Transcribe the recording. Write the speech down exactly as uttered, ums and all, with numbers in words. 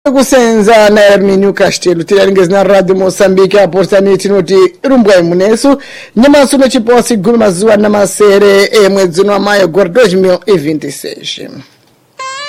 kusenza na Herminio Castelo tilaringezi na Radio Mozambique aportani tinoti rumbwa muneso nyamaso no chiposi gulu mazuwa na masere e mwezi wa mayo gwa dois mil e vinte e seis.